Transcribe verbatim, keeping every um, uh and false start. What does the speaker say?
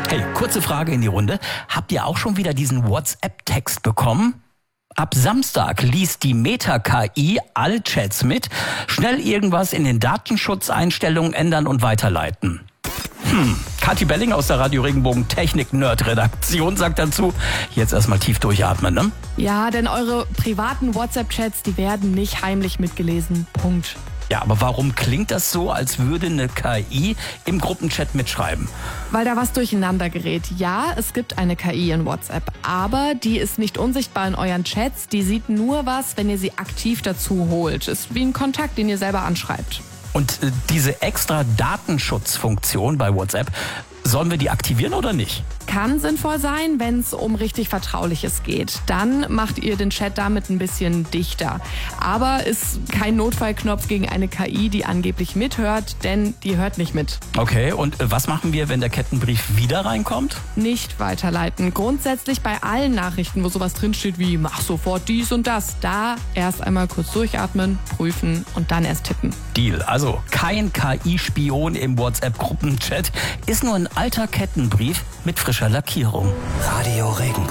Hey, kurze Frage in die Runde. Habt ihr auch schon wieder diesen WhatsApp-Text bekommen? Ab Samstag liest die Meta-K I alle Chats mit. Schnell irgendwas in den Datenschutzeinstellungen ändern und weiterleiten. Hm, Kathi Belling aus der Radio Regenbogen Technik-Nerd-Redaktion sagt dazu, jetzt erstmal tief durchatmen, ne? Ja, denn eure privaten WhatsApp-Chats, die werden nicht heimlich mitgelesen. Punkt. Ja, aber warum klingt das so, als würde eine K I im Gruppenchat mitschreiben? Weil da was durcheinander gerät. Ja, es gibt eine K I in WhatsApp, aber die ist nicht unsichtbar in euren Chats. Die sieht nur was, wenn ihr sie aktiv dazu holt. Ist wie ein Kontakt, den ihr selber anschreibt. Und äh, diese extra Datenschutzfunktion bei WhatsApp, sollen wir die aktivieren oder nicht? Kann sinnvoll sein, wenn es um richtig Vertrauliches geht. Dann macht ihr den Chat damit ein bisschen dichter. Aber ist kein Notfallknopf gegen eine K I, die angeblich mithört, denn die hört nicht mit. Okay, und äh, was machen wir, wenn der Kettenbrief wieder reinkommt? Nicht weiterleiten. Grundsätzlich bei allen Nachrichten, wo sowas drinsteht wie mach sofort dies und das, da erst einmal kurz durchatmen, prüfen und dann erst tippen. Deal. Also kein K I-Spion im WhatsApp-Gruppenchat, ist nur ein alter Kettenbrief mit frischer Lackierung. Radio Regenbogen.